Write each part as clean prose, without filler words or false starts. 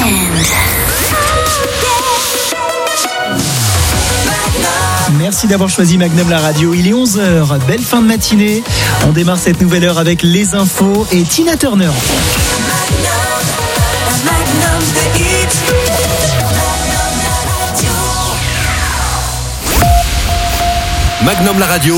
Weekend. Merci d'avoir choisi Magnum la radio. Il est 11h, belle fin de matinée. On démarre cette nouvelle heure avec les infos et Tina Turner. Magnum la radio,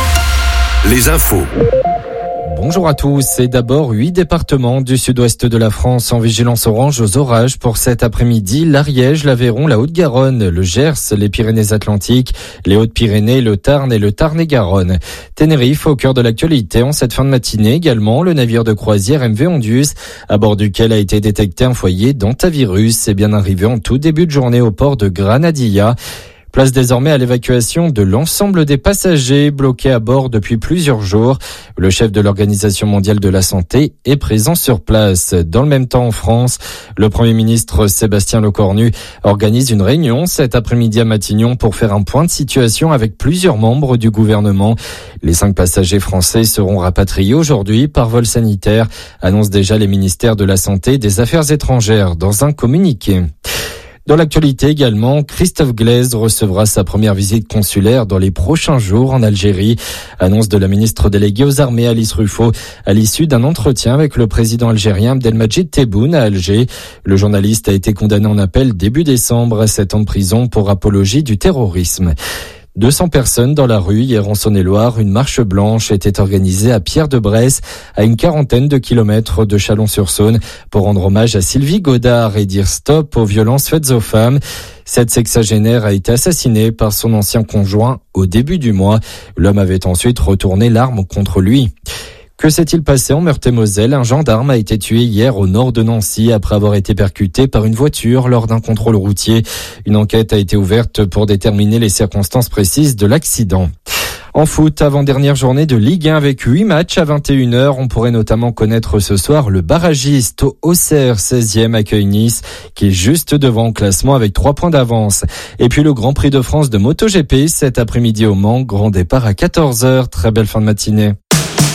les infos. Bonjour à tous. Et d'abord, 8 départements du sud-ouest de la France en vigilance orange aux orages pour cet après-midi. L'Ariège, l'Aveyron, la Haute-Garonne, le Gers, les Pyrénées-Atlantiques, les Hautes-Pyrénées, le Tarn et le Tarn-et-Garonne. Tenerife, au cœur de l'actualité en cette fin de matinée également, le navire de croisière MV Ondius, à bord duquel a été détecté un foyer d'hantavirus, est bien arrivé en tout début de journée au port de Granadilla. Place désormais à l'évacuation de l'ensemble des passagers bloqués à bord depuis plusieurs jours. Le chef de l'Organisation mondiale de la santé est présent sur place. Dans le même temps en France, le Premier ministre Sébastien Lecornu organise une réunion cet après-midi à Matignon pour faire un point de situation avec plusieurs membres du gouvernement. Les 5 passagers français seront rapatriés aujourd'hui par vol sanitaire, annoncent déjà les ministères de la Santé et des Affaires étrangères dans un communiqué. Dans l'actualité également, Christophe Glaise recevra sa première visite consulaire dans les prochains jours en Algérie. Annonce de la ministre déléguée aux armées Alice Ruffo à l'issue d'un entretien avec le président algérien Abdelmadjid Tebboune à Alger. Le journaliste a été condamné en appel début décembre à 7 ans de prison pour apologie du terrorisme. 200 personnes dans la rue hier en Saône-et-Loire. Une marche blanche était organisée à Pierre-de-Bresse, à une quarantaine de kilomètres de Chalon-sur-Saône, pour rendre hommage à Sylvie Godard et dire stop aux violences faites aux femmes. Cette sexagénaire a été assassinée par son ancien conjoint au début du mois. L'homme avait ensuite retourné l'arme contre lui. Que s'est-il passé en Meurthe-et-Moselle ? Un gendarme a été tué hier au nord de Nancy après avoir été percuté par une voiture lors d'un contrôle routier. Une enquête a été ouverte pour déterminer les circonstances précises de l'accident. En foot, avant-dernière journée de Ligue 1 avec 8 matchs à 21h. On pourrait notamment connaître ce soir le barragiste Auxerre, 16e, accueille Nice, qui est juste devant au classement avec 3 points d'avance. Et puis le Grand Prix de France de MotoGP cet après-midi au Mans, grand départ à 14h. Très belle fin de matinée.